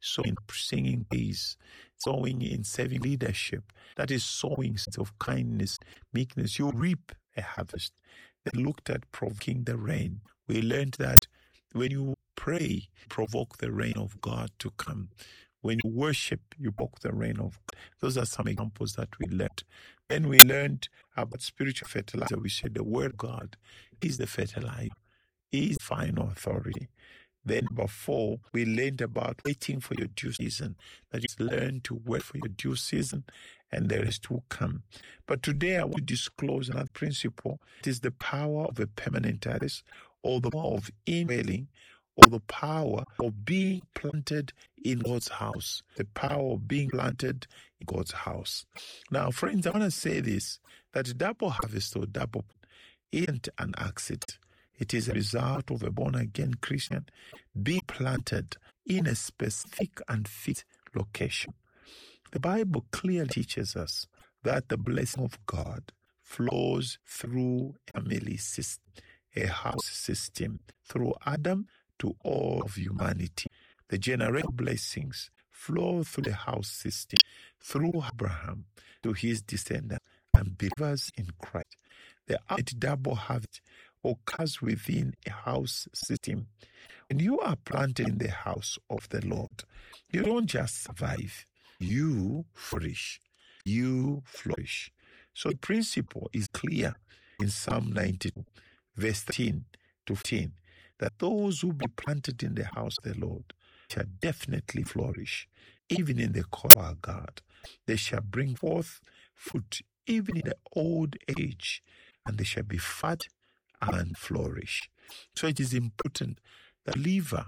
sowing in singing praise, sowing in serving leadership. That is sowing seeds of kindness, meekness. You reap a harvest. They looked at provoking the rain. We learned that when you pray, provoke the rain of God to come. When you worship, you provoke the rain of God. Those are some examples that we learned. Then we learned about spiritual fertilizer. We said the word of God is the fertilizer, is final authority. Then number 4, we learned about waiting for your due season. That you learn to wait for your due season and the rest will come. But today I want to disclose another principle. It is the power of a permanent harvest, or the power of indwelling, or the power of being planted in God's house. The power of being planted in God's house. Now, friends, I want to say this, that double harvest or double isn't an accident. It is a result of a born-again Christian being planted in a specific and fit location. The Bible clearly teaches us that the blessing of God flows through a family system, a house system, through Adam to all of humanity. The generational blessings flow through the house system, through Abraham to his descendants and believers in Christ. The ultimate double harvest occurs within a house system. When you are planted in the house of the Lord, you don't just survive, you flourish. You flourish. So the principle is clear in Psalm 92, verse 13 to 15, that those who be planted in the house of the Lord shall definitely flourish, even in the court of our God. They shall bring forth fruit, even in the old age, and they shall be fat and flourish. So it is important that, believer,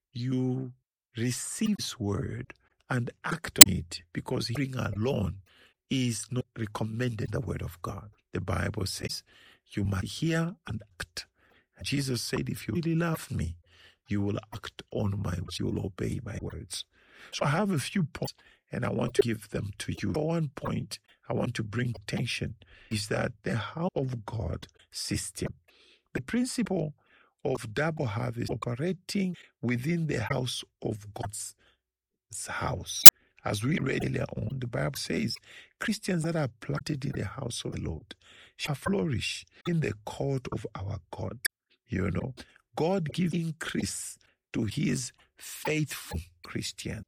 you receive this word and act on it, because hearing alone is not recommended the word of God. The Bible says you must hear and act. And Jesus said, if you really love me, you will act on my words, you will obey my words. So I have a few points and I want to give them to you. One point I want to bring attention is that the house of God system, the principle of double harvest operating within the house of God's house. As we read earlier on, the Bible says, Christians that are planted in the house of the Lord shall flourish in the court of our God. You know, God gives increase to his faithful Christians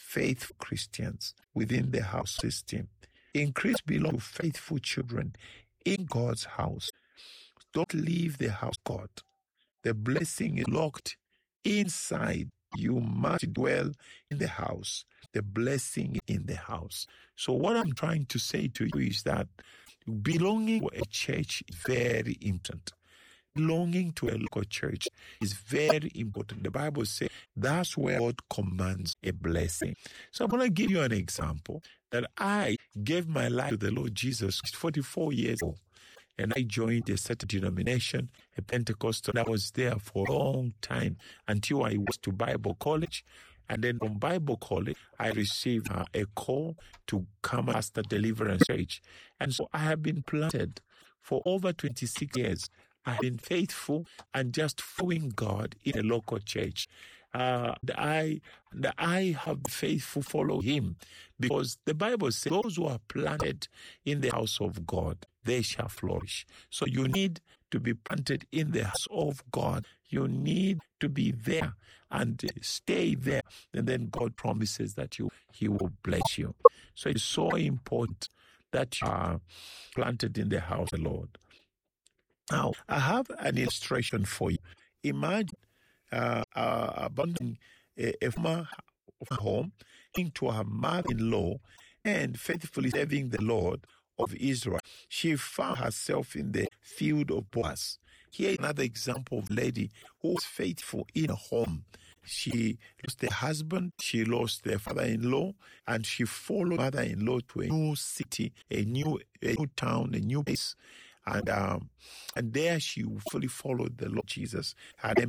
within the house system. Increase belongs to faithful children in God's house. Don't leave the house of God. The blessing is locked inside. You must dwell in the house. The blessing in the house. So what I'm trying to say to you is that belonging to a church is very important. Belonging to a local church is very important. The Bible says that's where God commands a blessing. So I'm going to give you an example that I gave my life to the Lord Jesus 44 years ago. And I joined a certain denomination, a Pentecostal. I was there for a long time until I was to Bible college. And then from Bible college, I received a call to come as the Deliverance Church. And so I have been planted for over 26 years. I've been faithful and just following God in a local church. I have faithful follow him, because the Bible says those who are planted in the house of God, they shall flourish. So you need to be planted in the house of God. You need to be there and stay there. And then God promises that he will bless you. So it's so important that you are planted in the house of the Lord. Now, I have an illustration for you. Imagine abandoning a former home into her mother-in-law and faithfully serving the Lord of Israel. She found herself in the field of Boaz. Here is another example of a lady who was faithful in a home. She lost her husband, she lost their father-in-law, and she followed mother-in-law to a new city, a new town, a new place. And there she fully followed the Lord Jesus. Her name